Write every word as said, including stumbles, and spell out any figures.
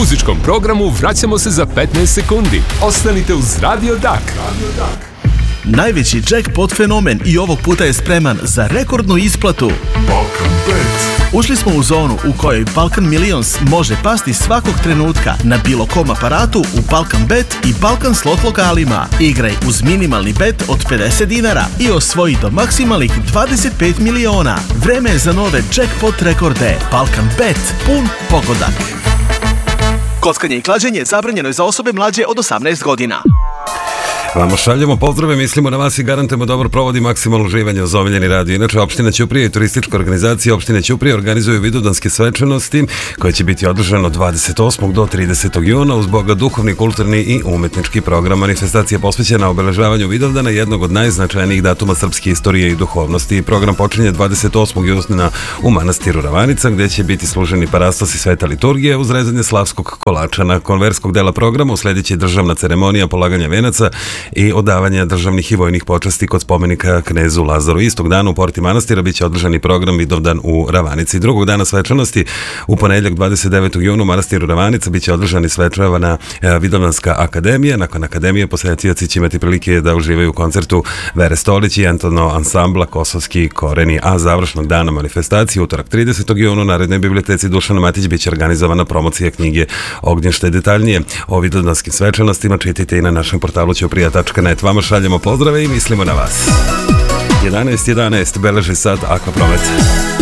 muzičkom programu vraćamo se za petnaest sekundi. Ostanite uz Radio Dak. Radio Dak. Najveći jackpot fenomen i ovog puta je spreman za rekordnu isplatu. Balkan Bet. Ušli smo u zonu u kojoj Balkan Millions može pasti svakog trenutka na bilo kom aparatu u Balkan Bet i Balkan slot lokalima. Igraj uz minimalni bet od pedeset dinara i osvoji do maksimalnih dvadeset pet miliona. Vreme je za nove jackpot rekorde. Balkan Bet, pun pogodak. Kockanje i klađenje zabranjeno je za osobe mlađe od osamnaest godina. Vamo šaljemo pozdrave, mislimo na vas i garantujemo dobro provodi maksimalno uživanje uz omiljeni radio. Inače, opština Ćuprija i turistička organizacija opštine Ćuprija organizuju vidovdanske svečanosti koje će biti održano od dvadeset osmog do tridesetog juna uz boga duhovni, kulturni i umetnički program. Manifestacija posvećena obeležavanju Vidovdana, jednog od najznačajnijih datuma srpske istorije i duhovnosti. Program počinje dvadeset osmog juna u manastiru Ravanica, gdje će biti služeni parastos i sveta liturgija uz rezanje slavskog kolača. Nakon verskog dela programa usledit će državna ceremonija polaganja venaca i odavanja državnih i vojnih počasti kod spomenika knezu Lazaru. Istog dana u porti manastira biće održani program Vidovdan u Ravanici. Drugog dana svečanosti u ponedjeljak dvadeset devetog juna u manastiru Ravanica biće održani svečavana Vidovdanska akademija. Nakon akademije posetioci će imati prilike da uživaju u koncertu Vere Stolić i Antono ansambla Kosovski koreni, a završnog dana manifestacije utorak tridesetog juna u Narodnoj biblioteci Dušana Matić biće organizovana promocija knjige Ognjište. Detaljnije o vidovdanskim svečanostima čitajte i na našem portalu ćuprija tačka net. Vama šaljemo pozdrave i mislimo na vas. jedanaest jedanaest beleži sad Aquapromet.